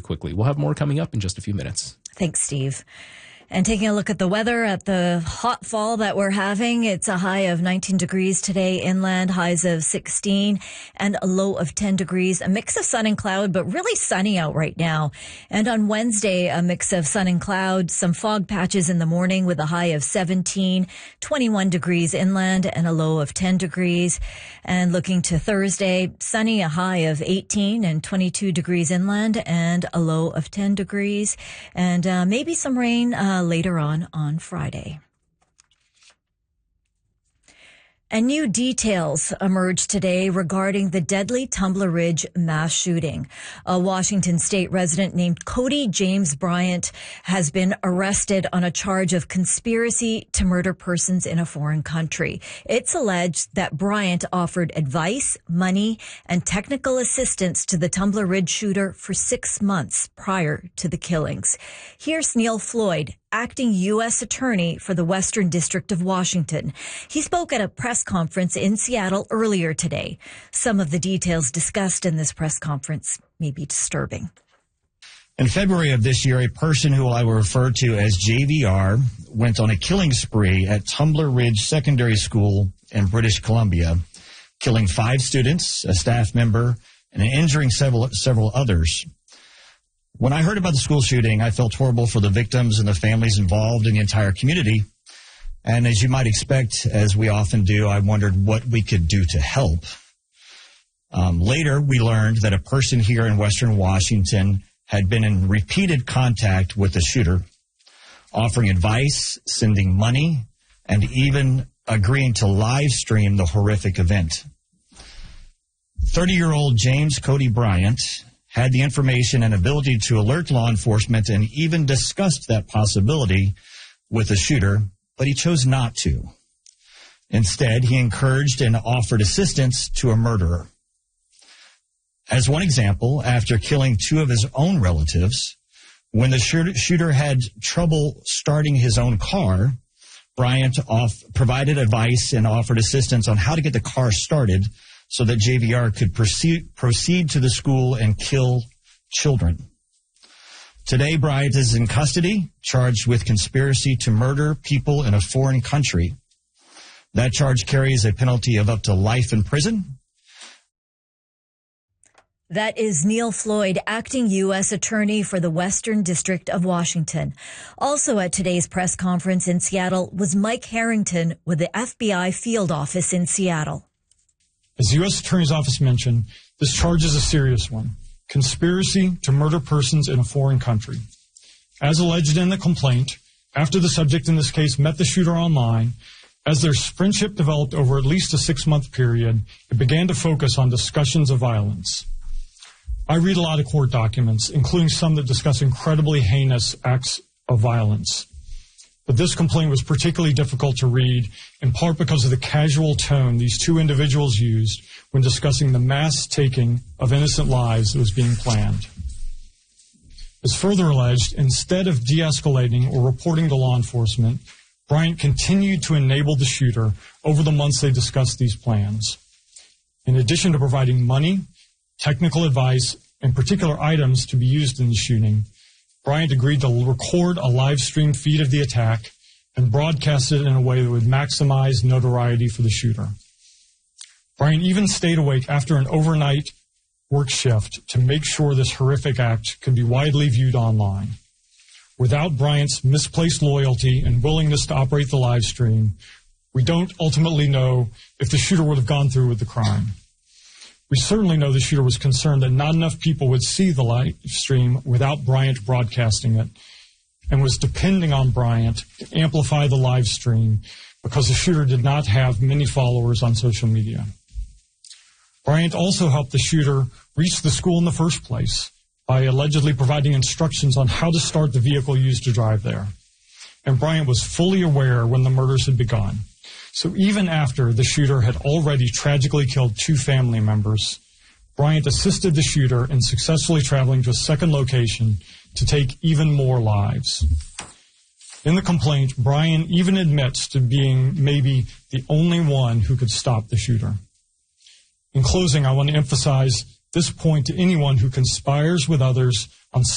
quickly. We'll have more coming up in just a few minutes. Thanks, Steve. And taking a look at the weather, at the hot fall that we're having, it's a high of 19 degrees today inland, highs of 16 and a low of 10 degrees. A mix of sun and cloud, but really sunny out right now. And on Wednesday, a mix of sun and cloud, some fog patches in the morning with a high of 17, 21 degrees inland and a low of 10 degrees. And looking to Thursday, sunny, a high of 18 and 22 degrees inland and a low of 10 degrees. And maybe some rain later on Friday. And new details emerged today regarding the deadly Tumbler Ridge mass shooting. A Washington state resident named Cody James Bryant has been arrested on a charge of conspiracy to murder persons in a foreign country. It's alleged that Bryant offered advice, money, and technical assistance to the Tumbler Ridge shooter for 6 months prior to the killings. Here's Neil Floyd, acting U.S. Attorney for the Western District of Washington. He spoke at a press conference in Seattle earlier today. Some of the details discussed in this press conference may be disturbing. In February of this year, a person who I will refer to as JVR went on a killing spree at Tumbler Ridge Secondary School in British Columbia, killing 5 students, a staff member, and injuring several others. When I heard about the school shooting, I felt horrible for the victims and the families involved in the entire community. And as you might expect, as we often do, I wondered what we could do to help. Later, we learned that a person here in Western Washington had been in repeated contact with the shooter, offering advice, sending money, and even agreeing to live stream the horrific event. 30-year-old James Cody Bryant had the information and ability to alert law enforcement and even discussed that possibility with the shooter, but he chose not to. Instead, he encouraged and offered assistance to a murderer. As one example, after killing 2 of his own relatives, when the shooter had trouble starting his own car, Bryant provided advice and offered assistance on how to get the car started so that JVR could proceed to the school and kill children. Today, Bryant is in custody, charged with conspiracy to murder people in a foreign country. That charge carries a penalty of up to life in prison. That is Neil Floyd, acting U.S. Attorney for the Western District of Washington. Also at today's press conference in Seattle was Mike Harrington with the FBI field office in Seattle. As the U.S. Attorney's Office mentioned, this charge is a serious one: conspiracy to murder persons in a foreign country. As alleged in the complaint, after the subject in this case met the shooter online, as their friendship developed over at least a 6-month period, it began to focus on discussions of violence. I read a lot of court documents, including some that discuss incredibly heinous acts of violence. But this complaint was particularly difficult to read, in part because of the casual tone these 2 individuals used when discussing the mass taking of innocent lives that was being planned. As further alleged, instead of de-escalating or reporting to law enforcement, Bryant continued to enable the shooter over the months they discussed these plans. In addition to providing money, technical advice, and particular items to be used in the shooting, Bryant agreed to record a live stream feed of the attack and broadcast it in a way that would maximize notoriety for the shooter. Bryant even stayed awake after an overnight work shift to make sure this horrific act could be widely viewed online. Without Bryant's misplaced loyalty and willingness to operate the live stream, we don't ultimately know if the shooter would have gone through with the crime. We certainly know the shooter was concerned that not enough people would see the live stream without Bryant broadcasting it, and was depending on Bryant to amplify the live stream because the shooter did not have many followers on social media. Bryant also helped the shooter reach the school in the first place by allegedly providing instructions on how to start the vehicle used to drive there. And Bryant was fully aware when the murders had begun. So even after the shooter had already tragically killed 2 family members, Bryant assisted the shooter in successfully traveling to a second location to take even more lives. In the complaint, Bryant even admits to being maybe the only one who could stop the shooter. In closing, I want to emphasize this point to anyone who conspires with others on